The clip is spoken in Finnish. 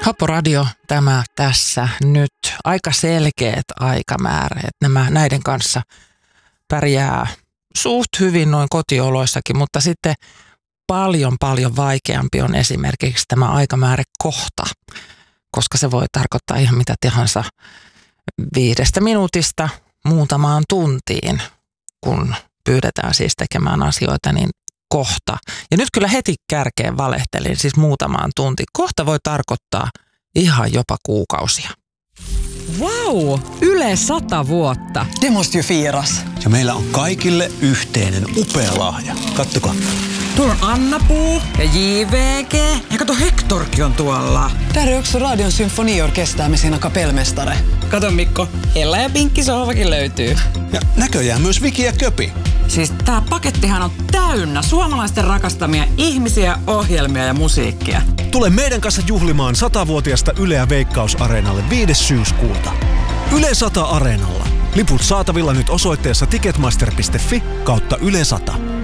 Happo Radio, tämä tässä nyt. Aika selkeät aikamäärät. Näiden kanssa pärjää suht hyvin noin kotioloissakin, mutta sitten paljon vaikeampi on esimerkiksi tämä aikamäärä kohta, koska se voi tarkoittaa ihan mitä tahansa 5 minuutista muutamaan tuntiin, kun pyydetään siis tekemään asioita, niin kohta. Ja nyt kyllä heti kärkeen valehtelin, siis muutamaan tunti. Kohta voi tarkoittaa ihan jopa kuukausia. Vau! Yle 100 vuotta. Det måste ju firas. Ja meillä on kaikille yhteinen upea lahja. Kattokaa. Tuolla on Anna-Puu ja JVG. Ja kato, Hectorkin on tuolla. Där är också Radion symfoniorkester med sina kapellmästare. Kato Mikko, Ella ja Pinkki sohvakin löytyy. Ja näköjään myös Viki ja Köpi. Siis tää pakettihan on täynnä suomalaisten rakastamia ihmisiä, ohjelmia ja musiikkia. Tule meidän kanssa juhlimaan 100-vuotiaasta Yleä Veikkaus-areenalle 5. syyskuuta. Yle 100 Areenalla. Liput saatavilla nyt osoitteessa ticketmaster.fi/Yle 100.